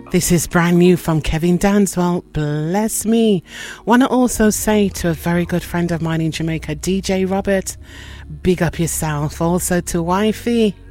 This is brand new from Kevin Danswell, Bless Me. Want to also say to a very good friend of mine in Jamaica, DJ Robert, big up yourself. Also to Wifey,